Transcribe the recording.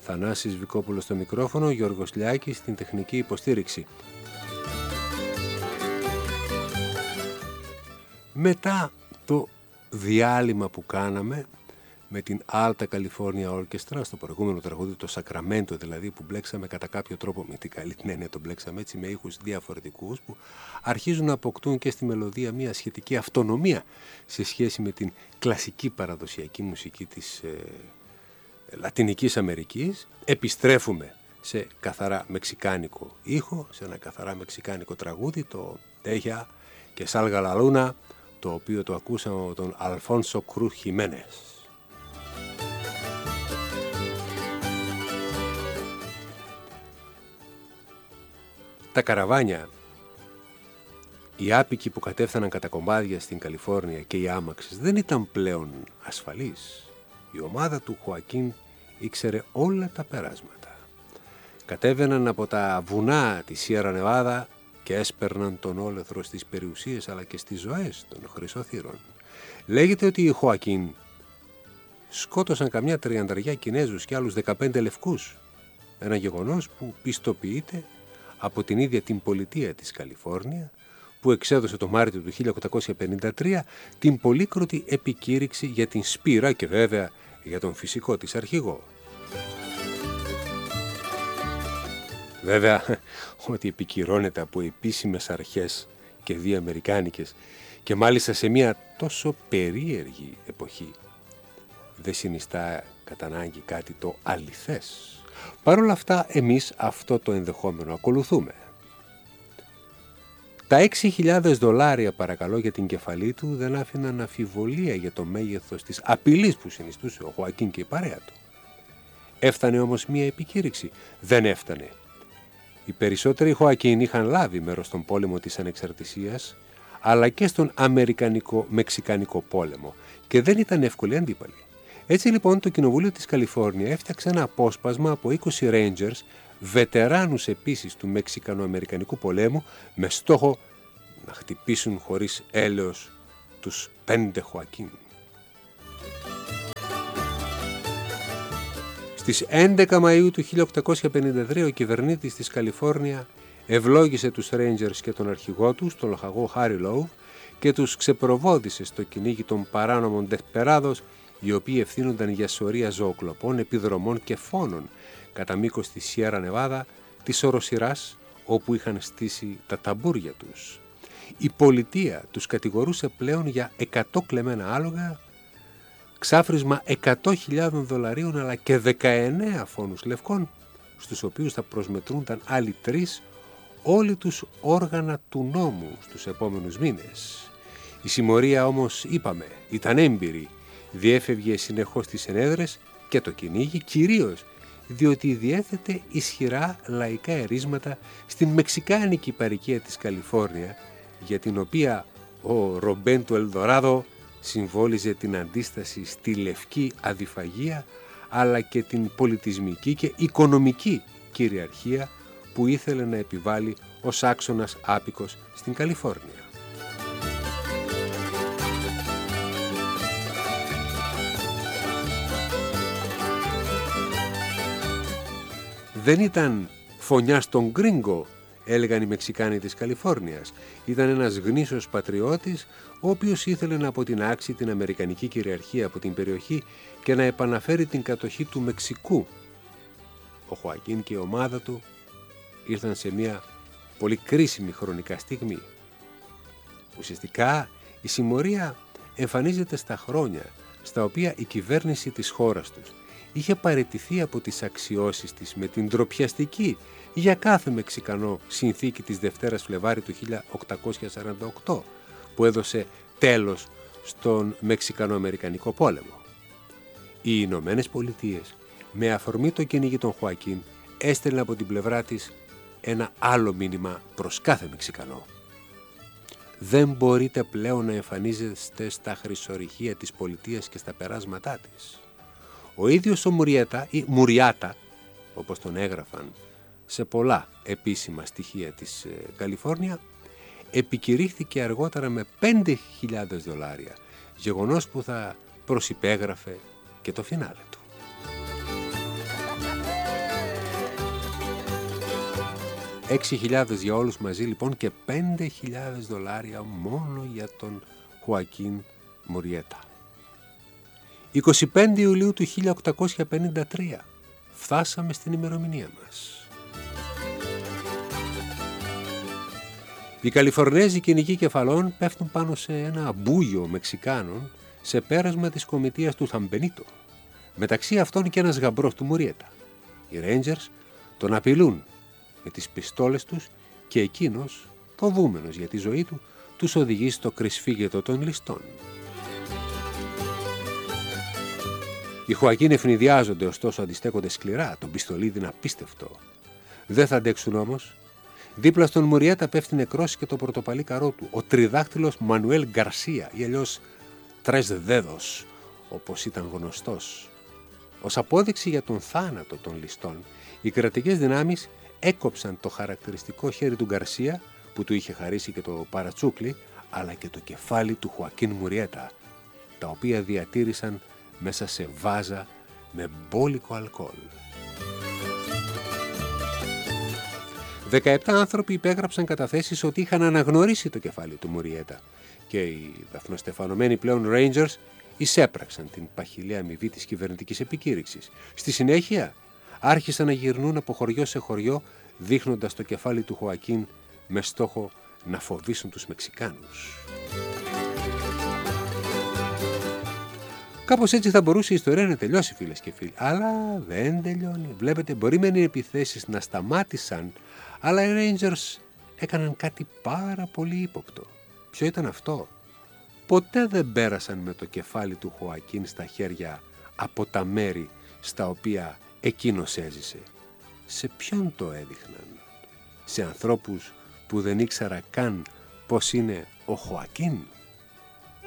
Θανάσης Βικόπουλος στο μικρόφωνο, Γιώργος Λιάκης στην τεχνική υποστήριξη. Μετά το διάλειμμα που κάναμε με την Alta California Orchestra στο προηγούμενο τραγούδι, το Sacramento δηλαδή, που μπλέξαμε κατά κάποιο τρόπο, με την καλή την έννοια το μπλέξαμε έτσι, με ήχους διαφορετικούς που αρχίζουν να αποκτούν και στη μελωδία μια σχετική αυτονομία σε σχέση με την κλασική παραδοσιακή μουσική της Λατινικής Αμερικής. Επιστρέφουμε σε καθαρά μεξικάνικο ήχο, σε ένα καθαρά μεξικάνικο τραγούδι, το Τέχια και Σάλγα Λαλούνα, το οποίο το ακούσαμε από τον Αλφόνσο Κρού Χιμένες. Τα καραβάνια, οι άπικοι που κατέφθαναν κατά κομμάτια στην Καλιφόρνια και οι άμαξες δεν ήταν πλέον ασφαλείς. Η ομάδα του Χωακίν ήξερε όλα τα περάσματα. Κατέβαιναν από τα βουνά της Σιέρα Νεβάδα και έσπερναν τον όλεθρο στις περιουσίες αλλά και στις ζωές των χρυσόθυρων. Λέγεται ότι οι Χωακίν σκότωσαν καμιά 30 Κινέζους και άλλους 15 λευκούς. Ένα γεγονός που πιστοποιείται από την ίδια την πολιτεία της Καλιφόρνια, που εξέδωσε το Μάρτιο του 1853 την πολύκροτη επικήρυξη για την σπήρα και βέβαια για τον φυσικό της αρχηγό. Βέβαια ότι επικυρώνεται από επίσημες αρχές και διαμερικάνικες και μάλιστα σε μια τόσο περίεργη εποχή δεν συνιστά κατά ανάγκη κάτι το αληθές. Παρ' όλα αυτά εμείς αυτό το ενδεχόμενο ακολουθούμε. Τα $6.000 παρακαλώ για την κεφαλή του δεν άφηναν αμφιβολία για το μέγεθος της απειλής που συνιστούσε ο Χωακίν και η παρέα του. Έφτανε όμως μία επικήρυξη? Δεν έφτανε. Οι περισσότεροι Χωακίν είχαν λάβει μέρος στον πόλεμο της Ανεξαρτησίας αλλά και στον Αμερικανικό-Μεξικανικό πόλεμο και δεν ήταν εύκολοι αντίπαλοι. Έτσι λοιπόν το Κοινοβούλιο της Καλιφόρνια έφτιαξε ένα απόσπασμα από 20 Rangers, βετεράνους επίσης του Μεξικανο-Αμερικανικού πολέμου, με στόχο να χτυπήσουν χωρίς έλεος τους 5 Χωακίν. Στις 11 Μαΐου του 1853 ο κυβερνήτης της Καλιφόρνια ευλόγησε τους Rangers και τον αρχηγό τους, τον λοχαγό Χάρι Λόου, και τους ξεπροβόδησε στο κυνήγι των παράνομων Δεσπεράδος, οι οποίοι ευθύνονταν για σωρία ζωοκλοπών, επιδρομών και φόνων κατά μήκος της Σιέρα Νεβάδα, της οροσειράς όπου είχαν στήσει τα ταμπούρια τους. Η πολιτεία τους κατηγορούσε πλέον για 100 κλεμμένα άλογα, ξάφρισμα $100.000 αλλά και 19 φόνους λευκών, στους οποίους θα προσμετρούνταν άλλοι 3 όλοι τους όργανα του νόμου στους επόμενους μήνες. Η συμμορία όμως, είπαμε, ήταν έμπειρη. Διέφευγε συνεχώς τις ενέδρες και το κυνήγι, κυρίως διότι διέθετε ισχυρά λαϊκά ερίσματα στην μεξικάνικη παροικία της Καλιφόρνια, για την οποία ο Ρομπέν του Ελδοράδο συμβόλιζε την αντίσταση στη λευκή αδιφαγία αλλά και την πολιτισμική και οικονομική κυριαρχία που ήθελε να επιβάλλει ως άξονας άπικος στην Καλιφόρνια. Δεν ήταν φωνιά στον γκρίνγκο, έλεγαν οι Μεξικάνοι της Καλιφόρνιας. Ήταν ένας γνήσιος πατριώτης, ο οποίος ήθελε να αποτινάξει την αμερικανική κυριαρχία από την περιοχή και να επαναφέρει την κατοχή του Μεξικού. Ο Χωακίν και η ομάδα του ήρθαν σε μια πολύ κρίσιμη χρονικά στιγμή. Ουσιαστικά η συμμορία εμφανίζεται στα χρόνια στα οποία η κυβέρνηση της χώρας τους είχε παραιτηθεί από τις αξιώσεις της με την ντροπιαστική για κάθε Μεξικανό συνθήκη της Δευτέρας Φλεβάρη του 1848 που έδωσε τέλος στον Μεξικανο-Αμερικανικό πόλεμο. Οι Ηνωμένες Πολιτείες με αφορμή το κυνήγι των Χωακίν έστελνε από την πλευρά της ένα άλλο μήνυμα προς κάθε Μεξικανό. Δεν μπορείτε πλέον να εμφανίζεστε στα χρυσορυχεία της πολιτείας και στα περάσματά της. Ο ίδιος ο Μουριάτα, όπως τον έγραφαν σε πολλά επίσημα στοιχεία της Καλιφόρνια, επικηρύχθηκε αργότερα με $5.000, γεγονός που θα προσυπέγραφε και το φινάλε του. 6.000 για όλους μαζί λοιπόν και $5.000 μόνο για τον Χουακίν Μουριέτα. 25 Ιουλίου του 1853 φτάσαμε στην ημερομηνία μας. Οι Καλιφορνέζοι κυνηγοί κεφαλών πέφτουν πάνω σε ένα μπούγιο Μεξικάνων σε πέρασμα της κομιτείας του Θαμπενίτο. Μεταξύ αυτών και ένας γαμπρός του Μουριέτα. Οι Rangers τον απειλούν με τις πιστόλες τους και εκείνος, φοβούμενος για τη ζωή του, τους οδηγεί στο κρυσφύγετο των ληστών. Οι Χουακίν ευνηδιάζονται, ωστόσο αντιστέκονται σκληρά, τον πιστολίδι είναι απίστευτο. Δεν θα αντέξουν όμως. Δίπλα στον Μουριέτα πέφτει νεκρός και το πορτοπαλί καρό του, ο τridάκτυλος Μανουέλ Γκαρσία ή αλλιώς Τρες Δέδος, όπως ήταν γνωστός. Ως απόδειξη για τον θάνατο των ληστών, οι κρατικές δυνάμεις έκοψαν το χαρακτηριστικό χέρι του Γκαρσία, που του είχε χαρίσει και το παρατσούκλι, αλλά και το κεφάλι του Χουακίν Μουριέτα, τα οποία διατήρησαν μέσα σε βάζα με μπόλικο αλκοόλ. 17 άνθρωποι υπέγραψαν καταθέσεις ότι είχαν αναγνωρίσει το κεφάλι του Μουριέτα και οι δαφνοστεφανωμένοι πλέον Rangers εισέπραξαν την παχυλή αμοιβή της κυβερνητικής επικήρυξης. Στη συνέχεια άρχισαν να γυρνούν από χωριό σε χωριό, δείχνοντας το κεφάλι του Χουακίν με στόχο να φοβήσουν τους Μεξικάνους. Κάπως έτσι θα μπορούσε η ιστορία να τελειώσει, φίλες και φίλοι. Αλλά δεν τελειώνει. Βλέπετε, μπορεί μεν οι επιθέσεις να σταμάτησαν, αλλά οι Rangers έκαναν κάτι πάρα πολύ ύποπτο. Ποιο ήταν αυτό? Ποτέ δεν πέρασαν με το κεφάλι του Χουακίν στα χέρια από τα μέρη στα οποία εκείνος έζησε. Σε ποιον το έδειχναν? Σε ανθρώπους που δεν ήξερα καν πώς είναι ο Χουακίν?